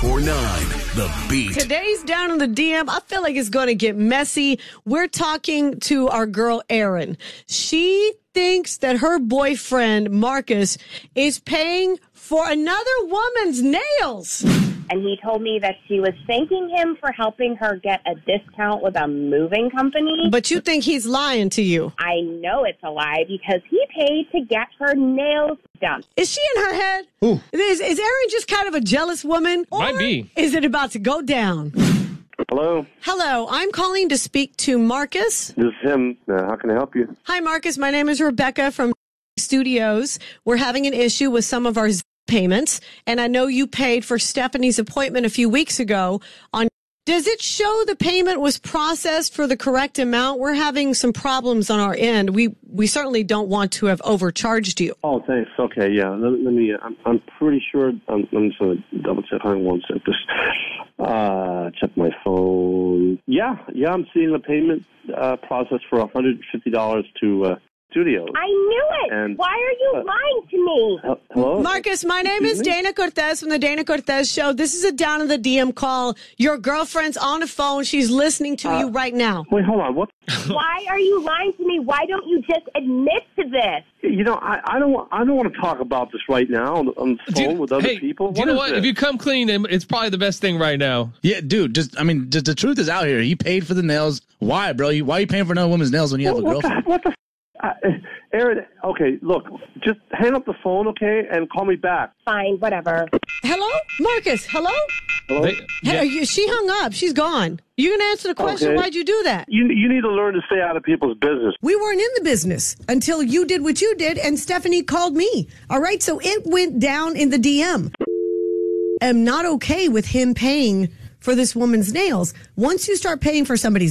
94.9 The Beat. Today's Down in the DM, I feel like it's going to get messy. We're talking to our girl, Erin. She thinks that her boyfriend, Marcus, is paying for another woman's nails. And he told me that she was thanking him for helping her get a discount with a moving company. But you think he's lying to you? I know it's a lie because he paid to get her nails done. Is she in her head? Is Erin just kind of a jealous woman? Or Might be. Is it about to go down? Hello, Hello, I'm calling to speak to Marcus. this is him. How can I help you? Hi, Marcus. My name is Rebecca from Studios. We're having an issue with some of our payments, and I know you paid for Stephanie's appointment a few weeks ago. Does it show the payment was processed for the correct amount? We're having some problems on our end. We certainly don't want to have overcharged you. Oh, thanks. Okay, yeah. Let me. I'm pretty sure. I'm just gonna double check. Hang on one sec. Just check my phone. Yeah. I'm seeing the payment process for $150 to Studios. I knew it. And- Why are you lying to me? Hello, Marcus, my name is Dana Cortez from the Dana Cortez Show. This is a Down in the DM call. Your girlfriend's on the phone. She's listening to you right now. Wait, hold on. What? Why are you lying to me? Why don't you just admit to this? You know, I don't want to talk about this right now on the phone with other people. Do you know what? Is If this? you come clean, it's probably the best thing right now. Yeah, dude. Just the truth is out here. He paid for the nails. Why, bro? Why are you paying for another woman's nails when you have a girlfriend? What the? Aaron, okay, look, just hang up the phone, okay, and call me back. Fine, whatever. Hello? Marcus, hello? Hello? She hung up. She's gone. You going to answer the question? Okay. Why'd you do that? You need to learn to stay out of people's business. We weren't in the business until you did what you did and Stephanie called me. All right, so it went down in the DM. I'm not okay with him paying for this woman's nails. Once you start paying for somebody's